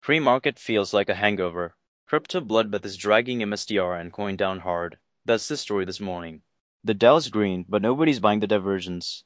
Pre-market feels like a hangover. Crypto bloodbath is dragging MSTR and coin down hard. That's the story this morning. The Dow's green, but nobody's buying the divergence.